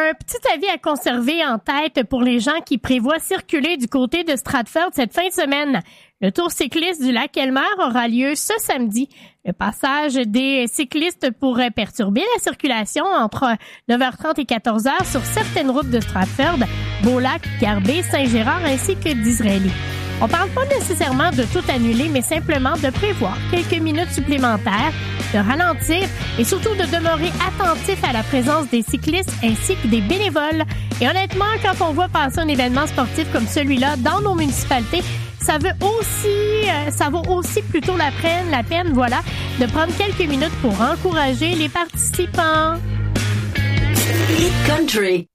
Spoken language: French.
Un petit avis à conserver en tête pour les gens qui prévoient circuler du côté de Stratford cette fin de semaine. Le tour cycliste du lac Elmer aura lieu ce samedi. Le passage des cyclistes pourrait perturber la circulation entre 9h30 et 14h sur certaines routes de Stratford, Beaulac, Garbet, Saint-Gérard ainsi que d'Israëli. On parle pas nécessairement de tout annuler, mais simplement de prévoir quelques minutes supplémentaires, de ralentir et surtout de demeurer attentif à la présence des cyclistes ainsi que des bénévoles. Et honnêtement, quand on voit passer un événement sportif comme celui-là dans nos municipalités, ça vaut aussi plutôt la peine, voilà, de prendre quelques minutes pour encourager les participants. Hit Country.